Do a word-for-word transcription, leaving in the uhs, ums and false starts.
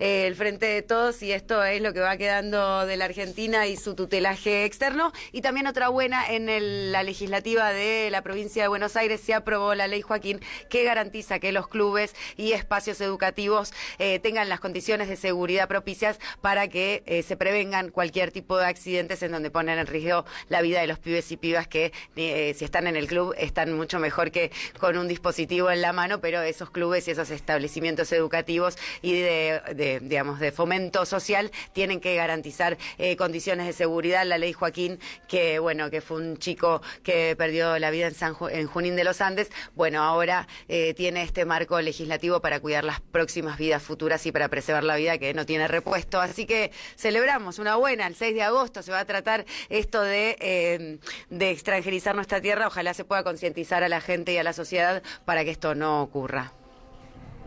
eh, el Frente de Todos, y esto es lo que va quedando de la Argentina y su tutelaje externo. Y también otra buena, en el, la legislativa de la provincia de Buenos Aires se aprobó la ley Joaquín, que garantiza que los clubes y espacios educativos eh, tengan las condiciones de seguridad propicias para que eh, se prevengan cualquier tipo de accidentes en donde ponen en riesgo la vida de los pibes y pibas que eh, si están en el club están mucho mejor que con un dispositivo en la mano, pero esos clubes y esos establecimientos educativos y de, de digamos, de fomento social tienen que garantizar eh, condiciones de seguridad. La ley Joaquín, que bueno, que fue un chico que perdió la vida en, San Ju en Junín de los Andes, bueno, ahora eh, tiene este marco legislativo para cuidar las próximas vidas futuras y para preservar la vida que no tiene repuesto. Así que celebramos una buena, el seis de agosto se va a tratar esto de, eh, de extranjerizar nuestra tierra. Ojalá se pueda concientizar a la gente y a la sociedad para que esto no ocurra.